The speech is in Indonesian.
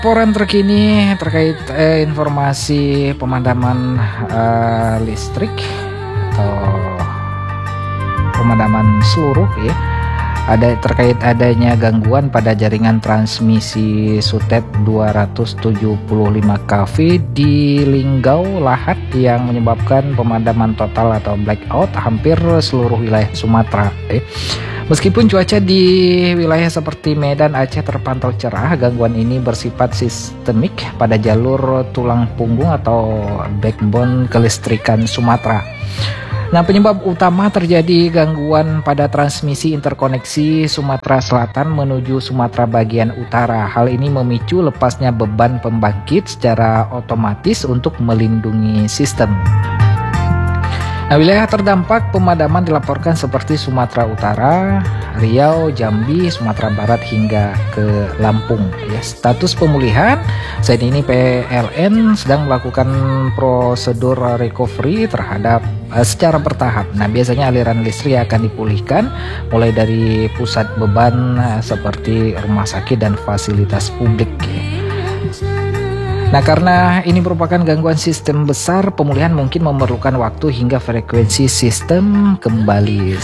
Laporan terkini terkait informasi pemadaman listrik atau pemadaman seluruh ya. Ada terkait adanya gangguan pada jaringan transmisi Sutet 275 kV di Linggau Lahat yang menyebabkan pemadaman total atau blackout hampir seluruh wilayah Sumatera. Meskipun cuaca di wilayah seperti Medan, Aceh terpantau cerah, gangguan ini bersifat sistemik pada jalur tulang punggung atau backbone kelistrikan Sumatera. Nah, penyebab utama terjadi gangguan pada transmisi interkoneksi Sumatera Selatan menuju Sumatera bagian utara. Hal ini memicu lepasnya beban pembangkit secara otomatis untuk melindungi sistem. Nah, wilayah terdampak pemadaman dilaporkan seperti Sumatera Utara, Riau, Jambi, Sumatera Barat hingga ke Lampung. Ya, status pemulihan saat ini PLN sedang melakukan prosedur recovery terhadap secara bertahap. Nah, biasanya aliran listrik akan dipulihkan mulai dari pusat beban seperti rumah sakit dan fasilitas publik. Nah, karena ini merupakan gangguan sistem besar, pemulihan mungkin memerlukan waktu hingga frekuensi sistem kembali